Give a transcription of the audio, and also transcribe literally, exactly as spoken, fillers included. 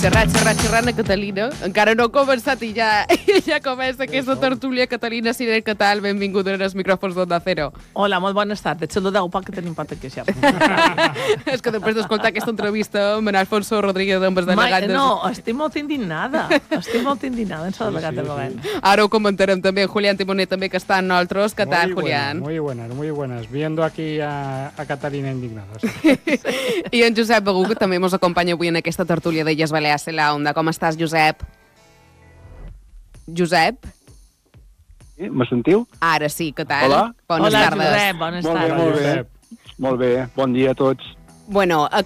xerrat, xerrat, xerrant a Catalina. Encara no ha començat i ja, ja comença aquesta tertúlia. Catalina Ciner, què tal? Benvinguda als micròfons d'Onda Cero. Hola, molt bones tardes. Saludeu poc que tenim pot a queixar. És que després d'escoltar aquesta entrevista amb en Alfonso Rodríguez d'Ombres de Legat... No, estic molt indignada. Estic molt indignada en el Legat de Govern. Ara ho comentarem també. Julián Timoner també, que està en nosaltres. Què tal, Julián? Muy buenas, muy buenas. Viendo aquí a, a Catalina indignada. Sí. I en Josep Begú, que també ens acompanya avui en aquesta tertúlia d'Illes Balears a la Onda. Com estàs, Josep? Josep? Sí, me sentiu? Ara sí, què tal? Hola. Bones Hola, tardes. Josep, bones Molt bé, tardes. molt bé. Molt bé, bon dia a tots. Bueno,